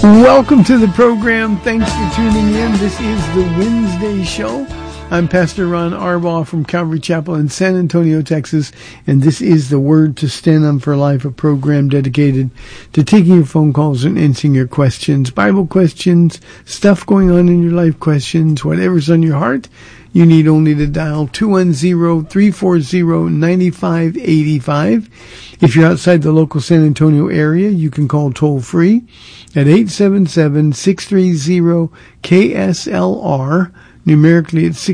Welcome to the program. Thanks for tuning in. This is the Wednesday show. I'm Pastor Ron Arbaugh from Calvary Chapel in San Antonio, Texas, and this is the Word to Stand On for Life, a program dedicated to taking your phone calls and answering your questions, Bible questions, stuff going on in your life questions, whatever's on your heart. You need only to dial 210-340-9585. If you're outside the local San Antonio area, you can call toll-free at 877-630-KSLR. Numerically, it's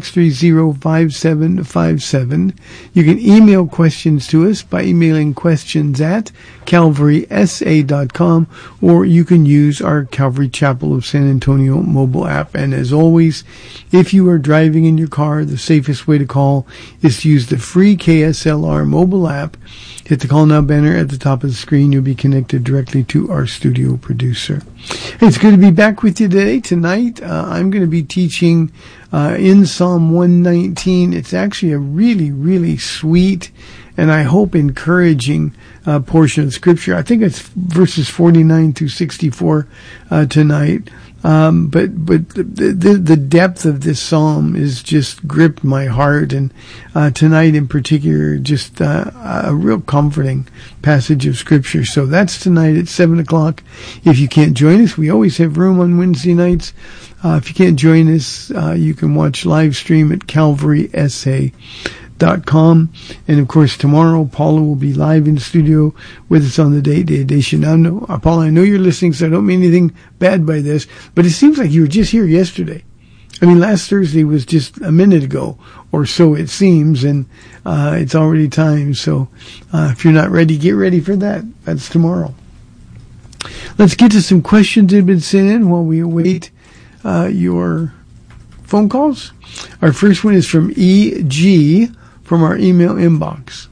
630-5757. You can email questions to us by emailing questions at calvarysa.com, or you can use our Calvary Chapel of San Antonio mobile app. And as always, if you are driving in your car, the safest way to call is to use the free KSLR mobile app. Hit the Call Now banner at the top of the screen. You'll be connected directly to our studio producer. It's good to be back with you today. Tonight, I'm going to be teaching in Psalm 119. It's actually a really, really sweet and I hope encouraging portion of Scripture. I think it's verses 49 through 64 tonight. But the depth of this psalm is just gripped my heart, and tonight in particular, just a real comforting passage of Scripture. So that's tonight at 7 o'clock. If you can't join us, we always have room on Wednesday nights. If you can't join us, you can watch live stream at calvarysa.com. And of course, tomorrow Paula will be live in studio with us on the Day Edition. Now, Paula, I know you're listening, so I don't mean anything bad by this, but it seems like you were just here yesterday. I mean, last Thursday was just a minute ago, or so it seems, and it's already time. So if you're not ready, get ready for that. That's tomorrow. Let's get to some questions that have been sent in while we await your phone calls. Our first one is from E.G. from our email inbox.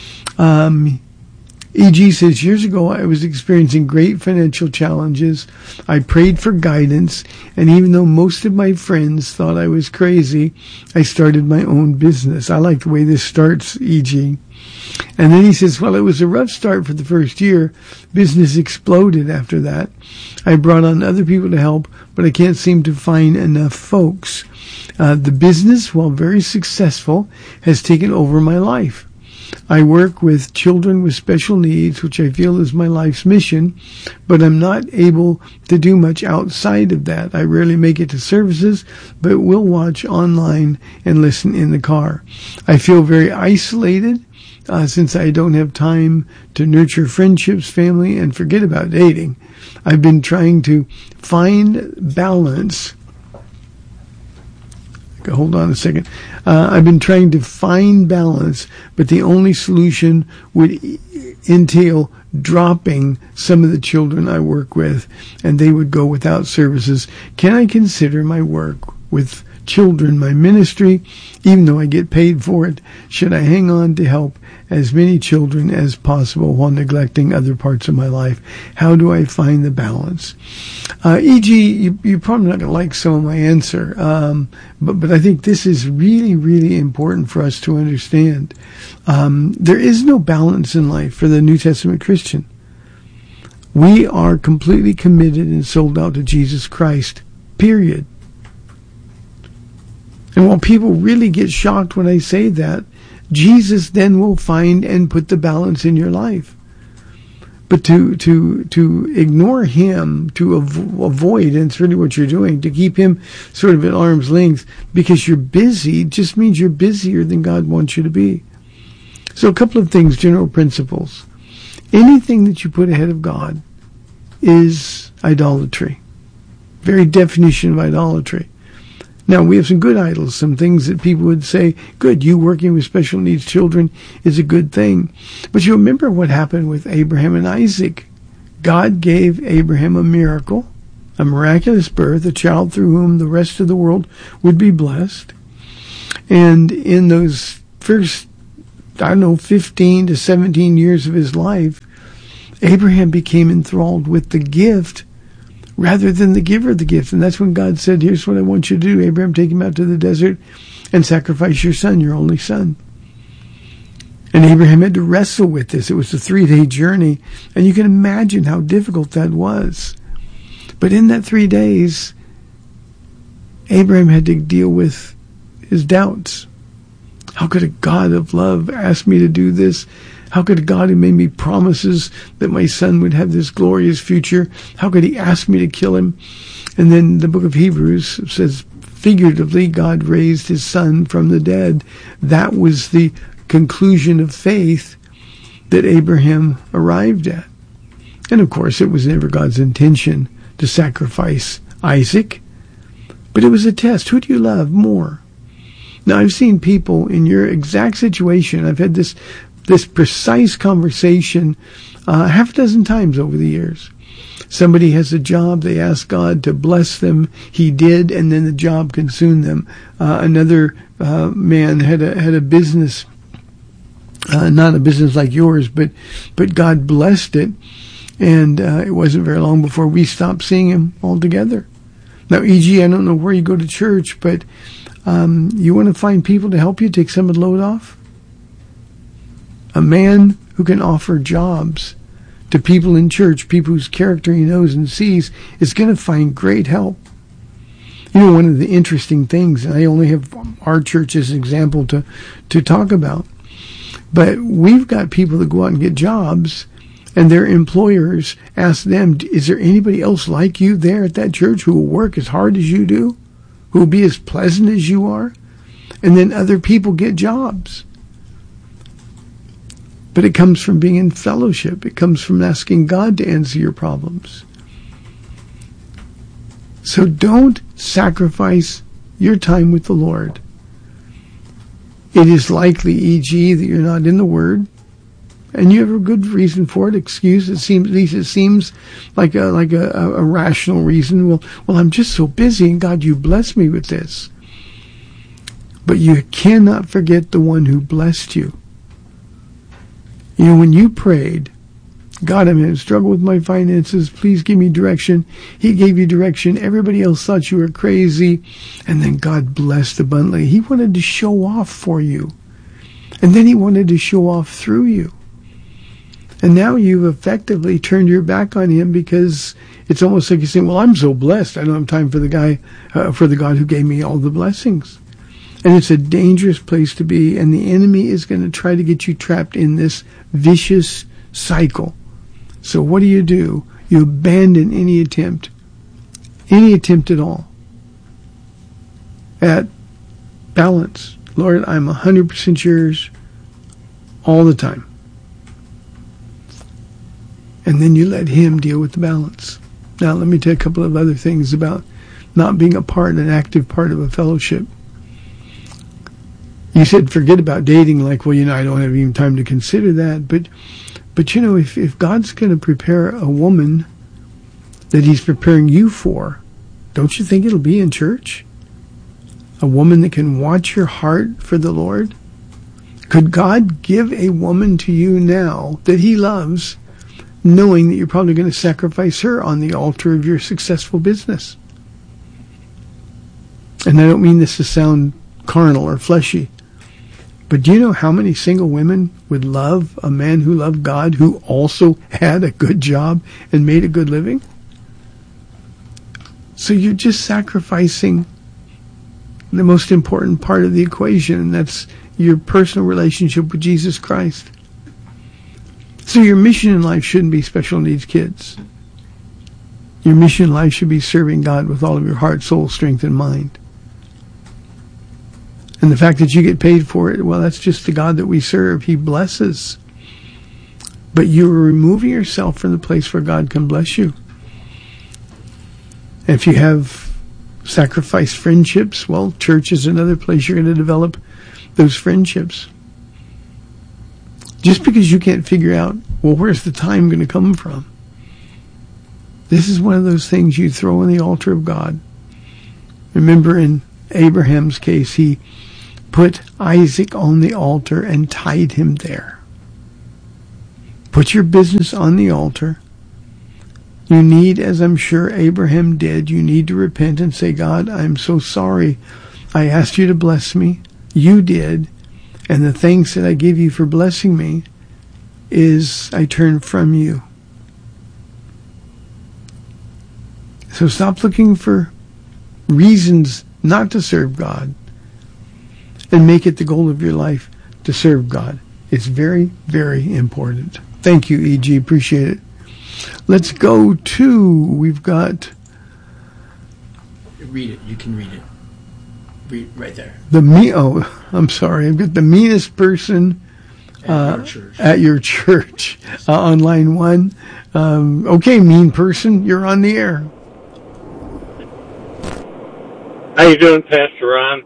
E.G. says, years ago I was experiencing great financial challenges. I prayed for guidance, and even though most of my friends thought I was crazy, I started my own business. I like the way this starts, E.G. And then he says, well, it was a rough start for the first year. Business exploded after that. I brought on other people to help, but I can't seem to find enough folks. The business, while very successful, has taken over my life. I work with children with special needs, which I feel is my life's mission, but I'm not able to do much outside of that. I rarely make it to services, but will watch online and listen in the car. I feel very isolated since I don't have time to nurture friendships, family, and forget about dating. I've been trying to find balance. Hold on a second. I've been trying to find balance, but the only solution would entail dropping some of the children I work with, and they would go without services. Can I consider my work with children my ministry, even though I get paid for it? Should I hang on to help as many children as possible while neglecting other parts of my life? How do I find the balance? E.G., you're probably not going to like some of my answer, but I think this is really, really important for us to understand. There is no balance in life for the New Testament Christian. We are completely committed and sold out to Jesus Christ, period. And while people really get shocked when I say that, Jesus then will find and put the balance in your life. But to ignore him, to avoid, and it's really what you're doing, to keep him sort of at arm's length because you're busy, just means you're busier than God wants you to be. So a couple of things, general principles. Anything that you put ahead of God is idolatry. Very definition of idolatry. Now, we have some good idols, some things that people would say, good, you working with special needs children is a good thing. But you remember what happened with Abraham and Isaac. God gave Abraham a miracle, a miraculous birth, a child through whom the rest of the world would be blessed. And in those first, 15 to 17 years of his life, Abraham became enthralled with the gift rather than the giver of the gift. And that's when God said, here's what I want you to do, Abraham, take him out to the desert and sacrifice your son, your only son. And Abraham had to wrestle with this. It was a 3-day journey, and you can imagine how difficult that was. But in that 3 days, Abraham had to deal with his doubts. How could a God of love ask me to do this? How could a God who made me promises that my son would have this glorious future, how could he ask me to kill him? And then the book of Hebrews says, figuratively, God raised his son from the dead. That was the conclusion of faith that Abraham arrived at. And of course, it was never God's intention to sacrifice Isaac, but it was a test. Who do you love more? Now, I've seen people in your exact situation. I've had this precise conversation half a dozen times over the years. Somebody has a job, they ask God to bless them. He did, and then the job consumed them. Another man had a business, not a business like yours, but God blessed it, and it wasn't very long before we stopped seeing him altogether. Now, E.G., I don't know where you go to church, but you want to find people to help you take some of the load off? A man who can offer jobs to people in church, people whose character he knows and sees, is going to find great help. You know, one of the interesting things, and I only have our church as an example to talk about, but we've got people that go out and get jobs, and their employers ask them, is there anybody else like you there at that church who will work as hard as you do, who will be as pleasant as you are? And then other people get jobs. But it comes from being in fellowship. It comes from asking God to answer your problems. So don't sacrifice your time with the Lord. It is likely, e.g., that you're not in the Word, and you have a good reason for it. Excuse, at least it seems like a rational reason. Well, I'm just so busy, and God, you bless me with this. But you cannot forget the one who blessed you. You know, when you prayed, God, I'm in struggle with my finances, please give me direction. He gave you direction. Everybody else thought you were crazy. And then God blessed abundantly. He wanted to show off for you. And then he wanted to show off through you. And now you've effectively turned your back on him, because it's almost like you're saying, well, I'm so blessed, I don't have time for the God who gave me all the blessings. And it's a dangerous place to be, and the enemy is going to try to get you trapped in this vicious cycle. So what do? You abandon any attempt at all, at balance. Lord, I'm 100% yours all the time. And then you let him deal with the balance. Now, let me tell you a couple of other things about not being an active part of a fellowship. You said forget about dating, like, well, I don't have even time to consider that. But if God's going to prepare a woman that he's preparing you for, don't you think it'll be in church? A woman that can watch your heart for the Lord? Could God give a woman to you now that he loves, knowing that you're probably going to sacrifice her on the altar of your successful business? And I don't mean this to sound carnal or fleshy, but do you know how many single women would love a man who loved God, who also had a good job and made a good living? So you're just sacrificing the most important part of the equation, and that's your personal relationship with Jesus Christ. So your mission in life shouldn't be special needs kids. Your mission in life should be serving God with all of your heart, soul, strength, and mind. And the fact that you get paid for it, well, that's just the God that we serve. He blesses. But you're removing yourself from the place where God can bless you. And if you have sacrificed friendships, well, church is another place you're going to develop those friendships. Just because you can't figure out, well, where's the time going to come from? This is one of those things you throw on the altar of God. Remember, in Abraham's case, he put Isaac on the altar and tied him there. Put your business on the altar. You need, as I'm sure Abraham did, you need to repent and say, God, I'm so sorry. I asked you to bless me. You did. And the thanks that I give you for blessing me is I turn from you. So stop looking for reasons not to serve God and make it the goal of your life to serve God. It's very, very important. Thank you, E.G. Appreciate it. Let's go to, we've got... Read it. You can read it. Read right there. I'm sorry. I've got the meanest person at your church on line 1. Okay, mean person, you're on the air. How you doing, Pastor Ron?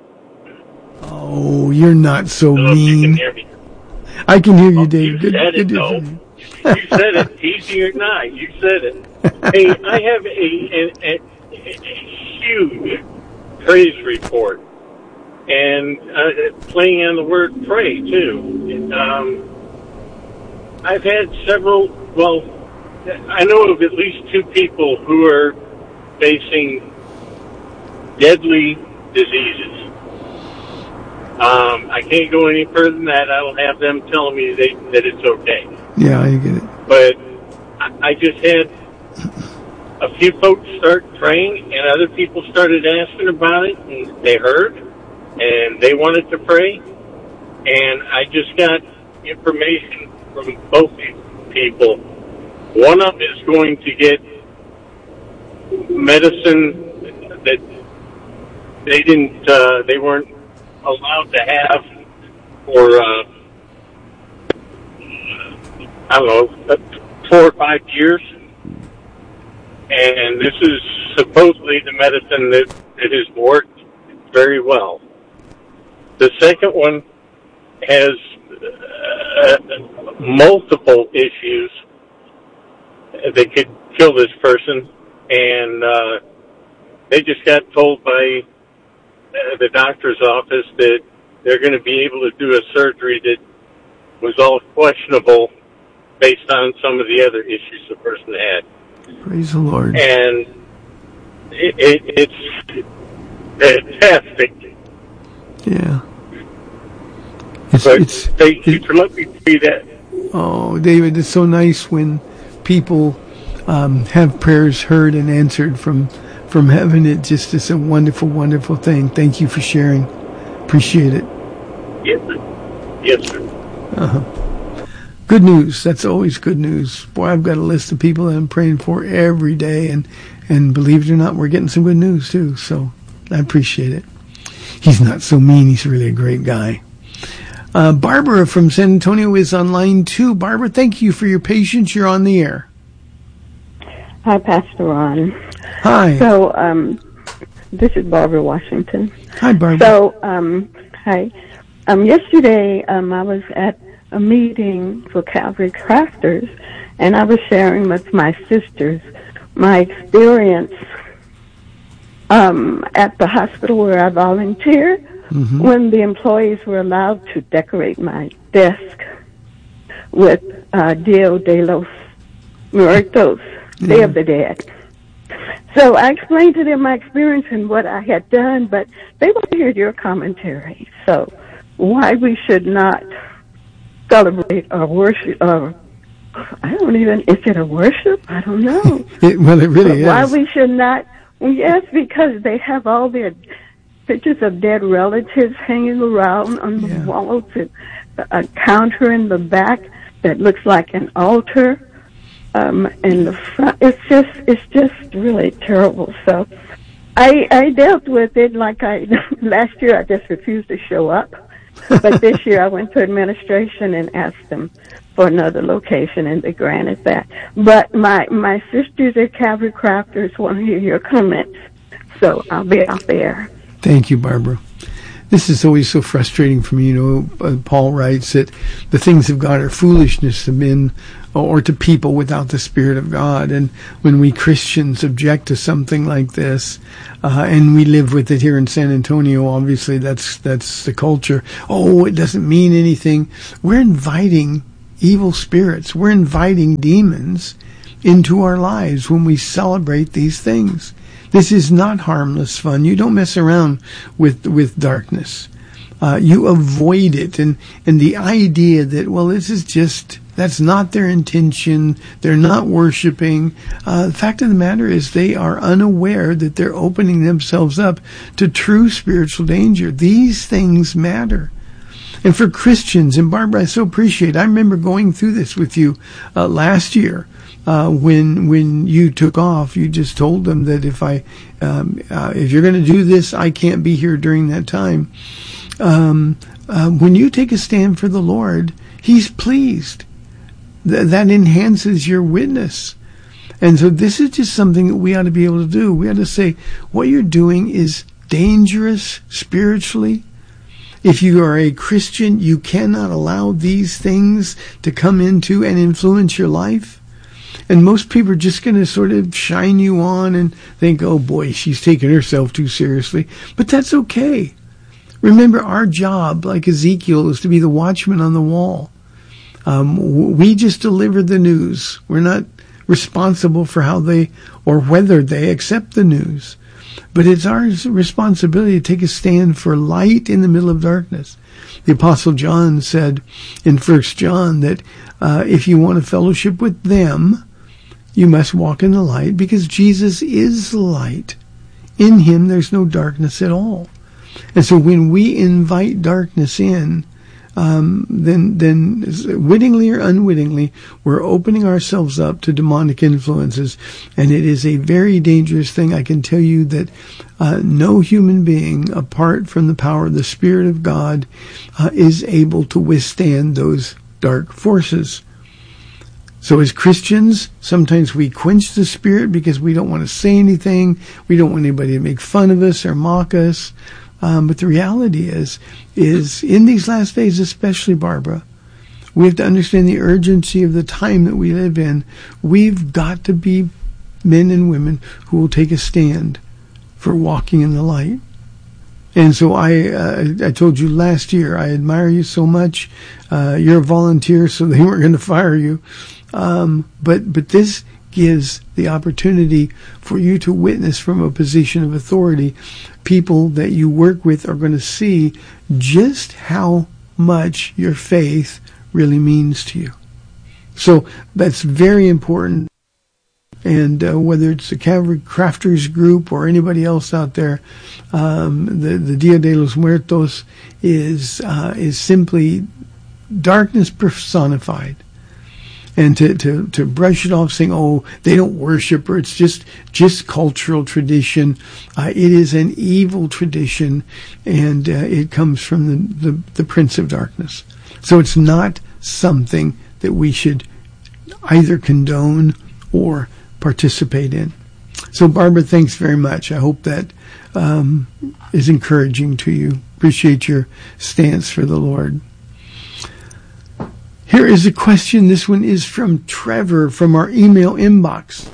Oh, you're not so mean. You can hear me. I can hear you, Dave. You Good, said good it, though. You said it, easy or not. You said it. Hey, I have a huge praise report, and playing on the word pray, too. I've had several, well, I know of at least 2 people who are facing deadly diseases. I can't go any further than that. I will have them telling me that it's okay. Yeah, I get it. But I just had a few folks start praying, and other people started asking about it, and they heard, and they wanted to pray. And I just got information from both people. One of them is going to get medicine that they weren't allowed to have for, I don't know, 4 or 5 years. And this is supposedly the medicine that has worked very well. The second one has multiple issues that could kill this person, and they just got told by the doctor's office that they're going to be able to do a surgery that was all questionable based on some of the other issues the person had. Praise the Lord. And it's fantastic. Yeah. Thank you for letting me see that. Oh, David, it's so nice when people have prayers heard and answered from heaven. It just is a wonderful, wonderful thing. Thank you for sharing. Appreciate it. Yes, sir. Yes, sir. Good news. That's always good news. Boy, I've got a list of people that I'm praying for every day, and believe it or not, we're getting some good news too. So I appreciate it. He's not so mean. He's really a great guy. Barbara from San Antonio is on line 2. Barbara, thank you for your patience. You're on the air. Hi, Pastor Ron. Hi. So, this is Barbara Washington. Hi, Barbara. So, hi. Yesterday, I was at a meeting for Calvary Crafters, and I was sharing with my sisters my experience at the hospital where I volunteer, when the employees were allowed to decorate my desk with Dia de los Muertos, Day of the Dead. So I explained to them my experience and what I had done, but they want to hear your commentary. So why we should not celebrate or worship, or I don't even, is it a worship? I don't know. Well, it really is. Why we should not, yes, because they have all their pictures of dead relatives hanging around on the wall, to a counter in the back that looks like an altar. In the front, it's just really terrible. So I dealt with it like last year I just refused to show up. But this year I went to administration and asked them for another location, and they granted that. But my sisters at Calvary Crafters want to hear your comments, so I'll be out there. Thank you, Barbara. This is always so frustrating for me. Paul writes that the things of God are foolishness to men or to people without the Spirit of God. And when we Christians object to something like this, and we live with it here in San Antonio, obviously that's the culture. Oh, it doesn't mean anything. We're inviting evil spirits. We're inviting demons into our lives when we celebrate these things. This is not harmless fun. You don't mess around with darkness. You avoid it. And the idea that, well, this is just That's not their intention. They're not worshiping. The fact of the matter is they are unaware that they're opening themselves up to true spiritual danger. These things matter. And for Christians, and Barbara, I so appreciate, I remember going through this with you last year. When you took off, you just told them that if you're going to do this, I can't be here during that time. When you take a stand for the Lord, He's pleased. That enhances your witness. And so this is just something that we ought to be able to do. We ought to say, what you're doing is dangerous spiritually. If you are a Christian, you cannot allow these things to come into and influence your life. And most people are just going to sort of shine you on and think, oh boy, she's taking herself too seriously. But that's okay. Remember, our job, like Ezekiel, is to be the watchman on the wall. We just deliver the news. We're not responsible for how they or whether they accept the news. But it's our responsibility to take a stand for light in the middle of darkness. The Apostle John said in 1 John that if you want a fellowship with them, you must walk in the light, because Jesus is light. In Him there's no darkness at all. And so when we invite darkness in, then wittingly or unwittingly, we're opening ourselves up to demonic influences. And it is a very dangerous thing. I can tell you that no human being, apart from the power of the Spirit of God, is able to withstand those dark forces. So as Christians, sometimes we quench the Spirit because we don't want to say anything. We don't want anybody to make fun of us or mock us. But the reality is in these last days, especially, Barbara, we have to understand the urgency of the time that we live in. We've got to be men and women who will take a stand for walking in the light. And so I told you last year, I admire you so much. You're a volunteer, so they weren't going to fire you. But this gives the opportunity for you to witness from a position of authority. People that you work with are going to see just how much your faith really means to you. So that's very important. And whether it's the Calvary Crafters group or anybody else out there, the Dia de los Muertos is simply darkness personified. And to brush it off saying, oh, they don't worship, or it's just cultural tradition. It is an evil tradition, and it comes from the Prince of Darkness. So it's not something that we should either condone or participate in. So Barbara, thanks very much. I hope that is encouraging to you. Appreciate your stance for the Lord. Here is a question. This one is from Trevor from our email inbox.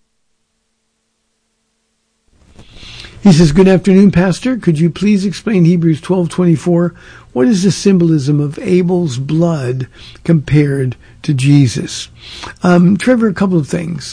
He says, good afternoon, Pastor. Could you please explain Hebrews 12:24? What is the symbolism of Abel's blood compared to Jesus? Trevor, a couple of things.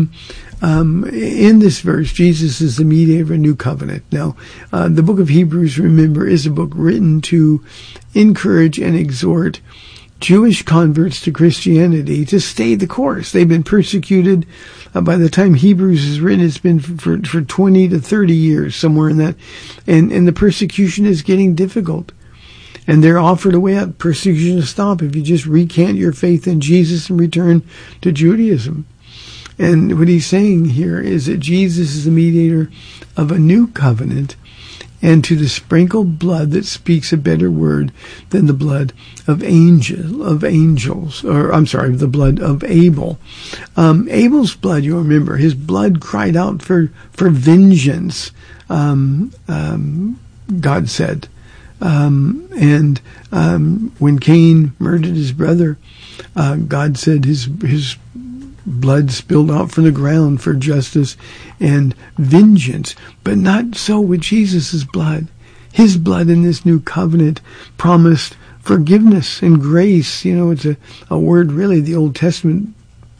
In this verse, Jesus is the mediator of a new covenant. Now, the book of Hebrews, remember, is a book written to encourage and exhort Jewish converts to Christianity to stay the course. They've been persecuted. By the time Hebrews is written, it's been for 20 to 30 years, somewhere in that. And the persecution is getting difficult. And they're offered a way out. Persecution to stop if you just recant your faith in Jesus and return to Judaism. And what he's saying here is that Jesus is the mediator of a new covenant, and to the sprinkled blood that speaks a better word than the blood of angels, or I'm sorry, the blood of Abel. Abel's blood, you remember, his blood cried out for vengeance, God said. And when Cain murdered his brother, God said his blood spilled out from the ground for justice and vengeance. But not so with Jesus' blood. His blood in this new covenant promised forgiveness and grace. You know, it's a word really the Old Testament